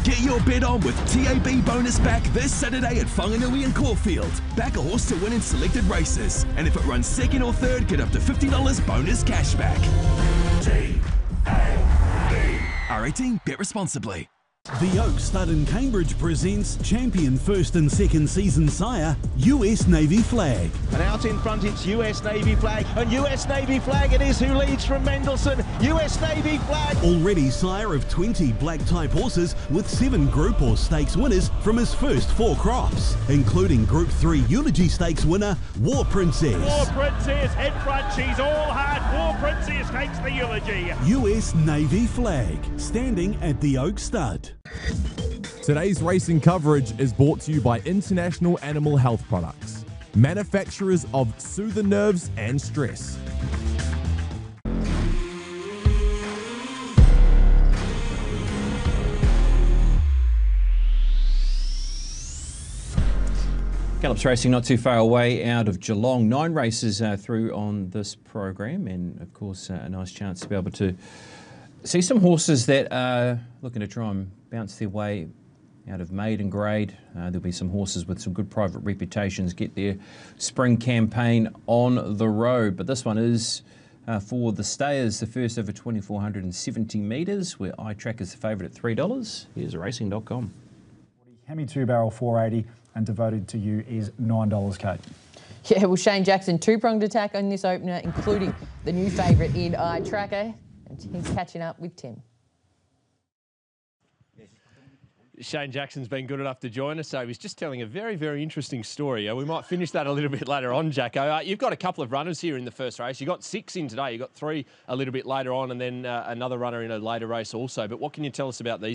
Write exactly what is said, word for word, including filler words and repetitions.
Get your bet on with T A B Bonus Back this Saturday at Whanganui and Caulfield. Back a horse to win in selected races. And if it runs second or third, get up to fifty dollars bonus cash back. T A B. R eighteen, bet responsibly. The Oak Stud in Cambridge presents champion first and second season sire, U S Navy Flag. And out in front it's U S Navy Flag, and U S Navy Flag it is who leads from Mendelssohn. U S Navy Flag. Already sire of twenty black type horses with seven Group or Stakes winners from his first four crops, including Group three Eulogy Stakes winner, War Princess. War Princess, head front, she's all hard. War Princess takes the Eulogy. U S Navy Flag, standing at the Oak Stud. Today's racing coverage is brought to you by International Animal Health Products, manufacturers of Soothe the Nerves and Stress. Gallops Racing not too far away out of Geelong. Nine races uh, through on this program, and of course uh, a nice chance to be able to see some horses that are looking to try and bounce their way out of maiden grade. Uh, there'll be some horses with some good private reputations get their spring campaign on the road. But this one is uh, for the stayers, the first over twenty-four hundred seventy metres, where iTrack is the favourite at three dollars. Here's racing dot com. Hemi two barrel four eighty and Devoted to You is nine dollars, Kate. Yeah, well, Shane Jackson, two-pronged attack on this opener, including the new favourite in iTracker, and he's catching up with Tim. Shane Jackson's been good enough to join us, so he was just telling a very, very interesting story. Uh, we might finish that a little bit later on, Jacko. Uh, you've got a couple of runners here in the first race. You got six in today. You got three a little bit later on, and then uh, another runner in a later race also. But what can you tell us about these